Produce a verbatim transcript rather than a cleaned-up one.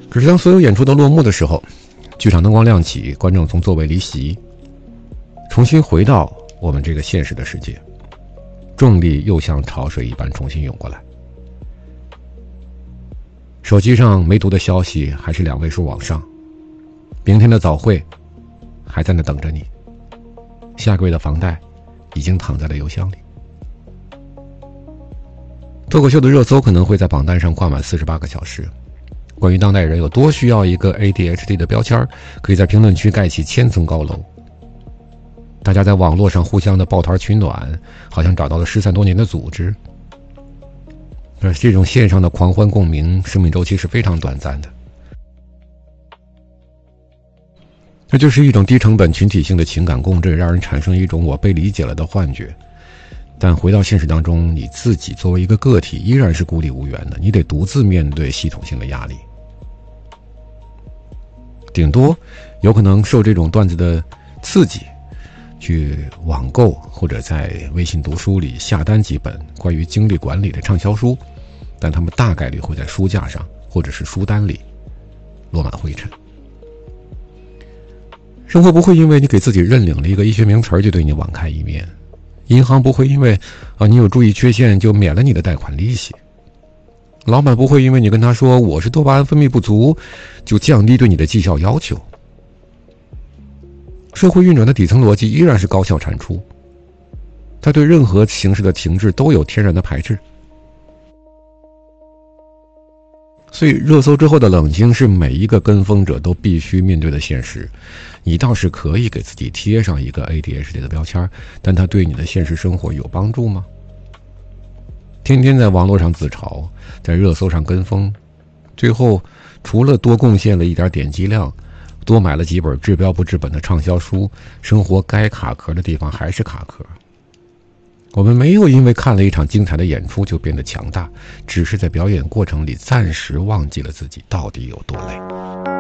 可是当所有演出都落幕的时候，剧场灯光亮起，观众从座位离席，重新回到我们这个现实的世界，重力又像潮水一般重新涌过来。手机上没读的消息还是两位数往上，明天的早会还在那等着你，下个月的房贷已经躺在了邮箱里。脱口秀的热搜可能会在榜单上挂满四十八个小时。关于当代人有多需要一个 A D H D 的标签，可以在评论区盖起千层高楼。大家在网络上互相的抱团取暖，好像找到了失散多年的组织。而这种线上的狂欢共鸣，生命周期是非常短暂的。这就是一种低成本群体性的情感共振，让人产生一种我被理解了的幻觉。但回到现实当中，你自己作为一个个体依然是孤立无援的，你得独自面对系统性的压力。顶多有可能受这种段子的刺激，去网购或者在微信读书里下单几本关于精力管理的畅销书，但他们大概率会在书架上或者是书单里落满灰尘。生活不会因为你给自己认领了一个医学名词就对你网开一面，银行不会因为啊你有注意缺陷就免了你的贷款利息，老板不会因为你跟他说我是多巴胺分泌不足就降低对你的绩效要求。社会运转的底层逻辑依然是高效产出，它对任何形式的停滞都有天然的排斥。所以热搜之后的冷静是每一个跟风者都必须面对的现实。你倒是可以给自己贴上一个 A D H D 的标签，但它对你的现实生活有帮助吗？天天在网络上自嘲，在热搜上跟风，最后除了多贡献了一点点击量，多买了几本治标不治本的畅销书，生活该卡壳的地方还是卡壳。我们没有因为看了一场精彩的演出就变得强大，只是在表演过程里暂时忘记了自己到底有多累。